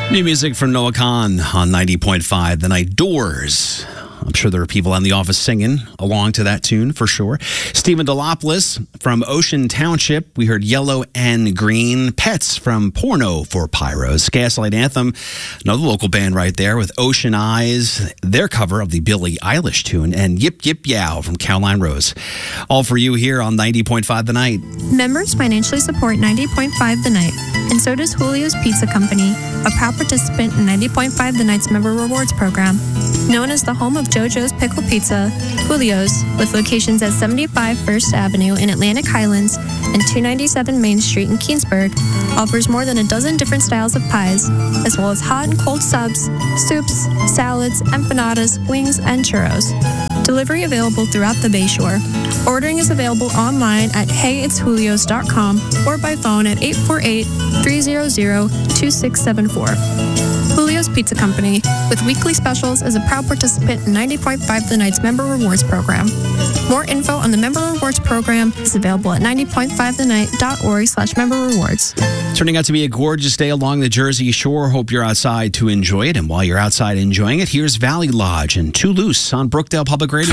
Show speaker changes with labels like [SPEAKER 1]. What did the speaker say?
[SPEAKER 1] New music from Noah Kahn on 90.5 The Night. Doors. I'm sure there are people in the office singing along to that tune for sure. Stephen Delopoulos from Ocean Township. We heard Yellow and Green. Pets from Porno for Pyros. Gaslight Anthem, another local band right there with Ocean Eyes, their cover of the Billie Eilish tune. And Yip Yip Yow from Caroline Rose. All for you here on 90.5 The Night.
[SPEAKER 2] Members financially support 90.5 The Night, and so does Julio's Pizza Company, a proud participant in 90.5 The Night's Member Rewards program. Known as the home of JoJo's Pickle Pizza, Julio's, with locations at 75 First Avenue in Atlantic Highlands and 297 Main Street in Keansburg, offers more than a dozen different styles of pies, as well as hot and cold subs, soups, salads, empanadas, wings, and churros. Delivery available throughout the Bayshore. Ordering is available online at heyitsjulios.com or by phone at 848-300-2674. Julio's Pizza Company, with weekly specials, is a proud participant in 90.5 The Night's Member Rewards program. More info on the Member Rewards program is available at 90.5thenight.org/member rewards.
[SPEAKER 1] Turning out to be a gorgeous day along the Jersey Shore. Hope you're outside to enjoy it. And while you're outside enjoying it, here's Valley Lodge and Too Loose on Brookdale Public Radio.